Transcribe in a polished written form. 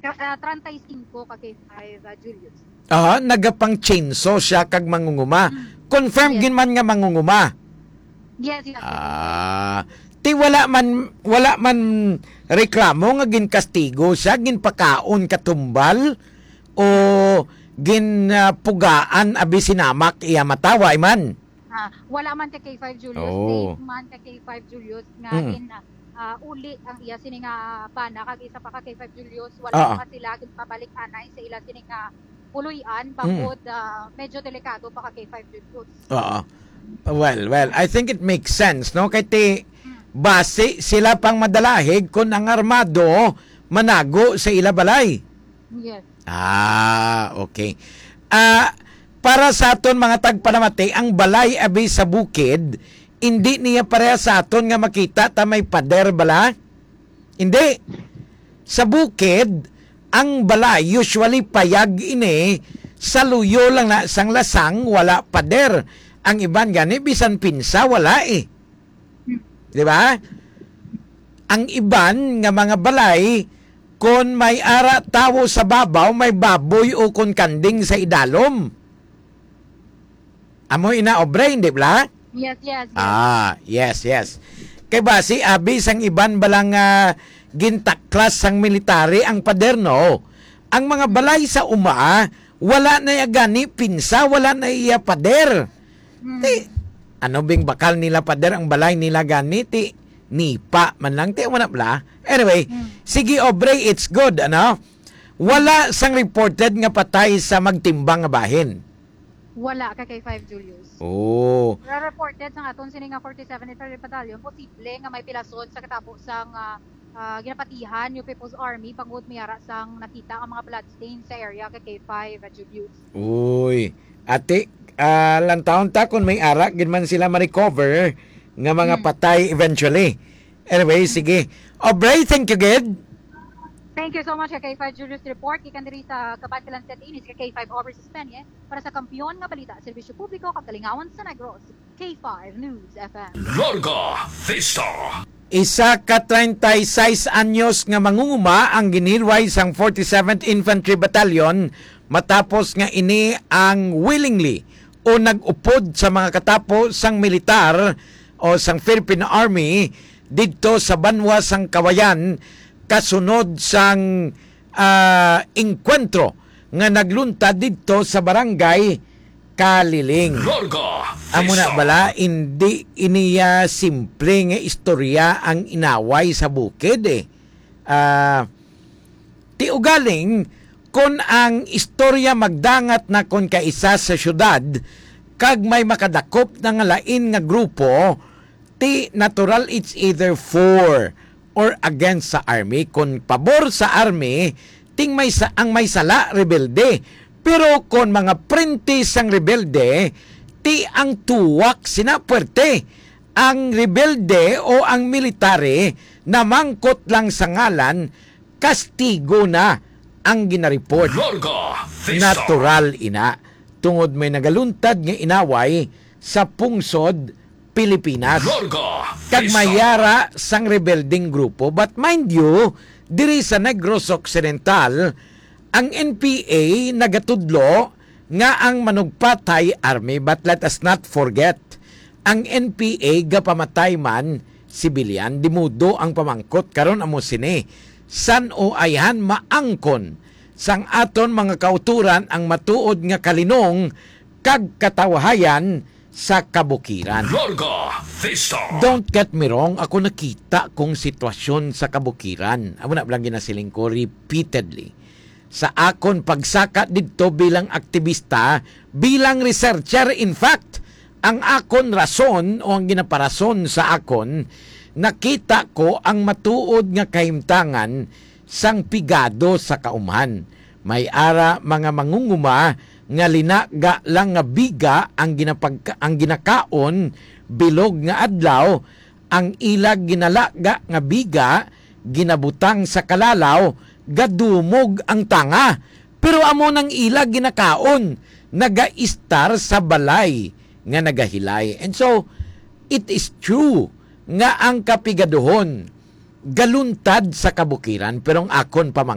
35 ka K5 Julius. Nagapang chainsaw siya kag mangunguma. Confirm Yes. gin man nga mangunguma. Yes. Ti wala man reklamo nga gin kastigo siya, gin pakaon katumbal o gin pugaan abi sinamak iya matawa man. Wala man ka K5 Julius, safe man ka K5 Julius nga uli ang iya sining pana kag isa pa ka K5 Julius, wala pa sila gid pabalik anay sa ila sining puluyan pagod medyo delikado pa ka K5 Julius. Well, I think it makes sense, no? Kay ti base sila pang madalahig kung ang armado manago sa ila balay. Yes. Okay. Para sa aton mga tagpanamati, ang balay abi sa bukid, hindi niya pareha sa aton nga makita ta may pader bala. Hindi. Sa bukid, ang balay usually payag ini, sa luyo lang na sang lasang, wala pader. Ang iban gani, bisan pinsa, wala Di ba? Ang iban nga mga balay, kung may ara tawo sa babaw, may baboy o kung kanding sa idalom. Amo ina obre, hindi ba? Yes. Yes. Kay basi abi sang iban balang gintaklas sang military ang paderno. Ang mga balay sa uma, wala na gani pinsa, wala na iya pader. Ano bing bakal nila pader ang balay nila gani ti nipa man lang ti wala bla. Anyway, sige obre, it's good ano. Wala sang reported nga patay sa magtimbang nga bahin. Wala ka K5 Julius. Reported sa aton sining 47th Infantry Battalion, posible nga may pilason sa katapos sang ginapatihan yung People's Army pangud miyara sang nakita ang mga bloodstain sa area ka K5 Julius. Ate, lantaon ta kung may ara gid man sila ma-recover nga mga patay eventually. Anyway, sige. Obre, thank you, Ged. Thank you so much kay K5 Julius Report. Ikan diri sa Kabankalan Set Inis kay K5 Overseas Penye para sa kampiyon nga balita, serbisyo publiko kag kalingawan sa Negros. K5 News FM. Larga Vista. Isa ka 36 anyos nga mangunguma ang ginilway sang 47th Infantry Battalion matapos nga ini ang willingly o nag-upod sa mga katapo sang militar o sang Philippine Army didto sa banwa sang Kawayan kasunod sang engkwentro nga nagluntad didto sa barangay Kaliling. Amo na bala, hindi iniya simple nga istorya ang inaway sa bukid ti ugaling kung ang istorya magdangat na kung kaisa sa syudad kag may makadakop na nga lain nga grupo, ti natural it's either for or against sa army. Kung pabor sa army, ang may sala rebelde. Pero kung mga printis ang rebelde, ti ang tuwak sinapuerte. Ang rebelde o ang military na mangkot lang sa ngalan, kastigo na ang ginareport. Natural ina. Tungod may nagaluntad nga inaway sa pungsod Pilipinas. Kag mayara sang rebelding grupo. But mind you, diri sa Negros Occidental, ang NPA nagatudlo nga ang manugpatay army. But let us not forget, ang NPA gapamatay man sibilyan, dimudo ang pamangkot karon amo sini. San o ayhan maangkon sang aton mga kauturan ang matuod nga kalinong kag katawahayan sa kabukiran. Don't get me wrong, ako nakita kong sitwasyon sa kabukiran. Amo na lang ginasiling ko repeatedly. Sa akon pagsaka didto bilang aktivista, bilang researcher, in fact, ang akon rason o ang ginaparason sa akon, nakita ko ang matuod nga kahimtangan sang pigado sa kaumhan. May ara mga mangunguma nga linaga lang nga biga ang ginakaon bilog nga adlaw, ang ilag ginalaga nga biga ginabutang sa kalalaw, gadumog ang tanga. Pero amo nang ilag ginakaon nagaistar sa balay nga nagahilay. And so it is true nga ang kapigaduhon galuntad sa kabukiran, pero ang akon